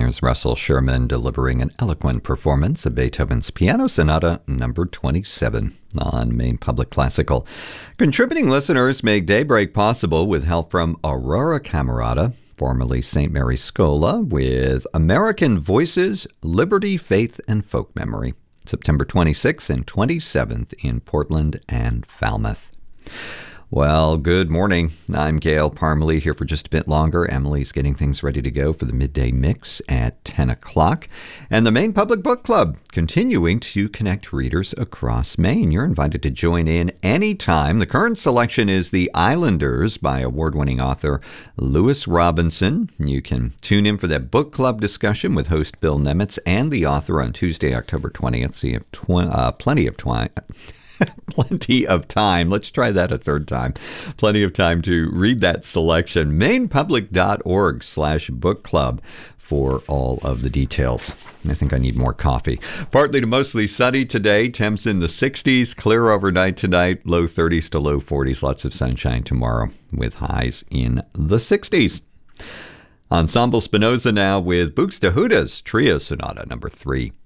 Here's Russell Sherman delivering an eloquent performance of Beethoven's Piano Sonata number 27 on Maine Public Classical. Contributing listeners make Daybreak possible with help from Aurora Camerata, formerly St. Mary Scola, with American Voices, Liberty, Faith, and Folk Memory, September 26th and 27th in Portland and Falmouth. Well, good morning. I'm Gail Parmalee here for just a bit longer. Emily's getting things ready to go for the midday mix at 10 o'clock. And the Maine Public Book Club continuing to connect readers across Maine. You're invited to join in anytime. The current selection is The Islanders by award-winning author Lewis Robinson. You can tune in for that book club discussion with host Bill Nemitz and the author on Tuesday, October 20th. So you have plenty of time. Let's try that a third time. Plenty of time to read that selection. mainepublic.org/book club for all of the details. I think I need more coffee. Partly to mostly sunny today. Temps in the 60s. Clear overnight tonight. Low 30s to low 40s. Lots of sunshine tomorrow with highs in the 60s. Ensemble Spinoza now with Buxtehude's Trio Sonata number 3.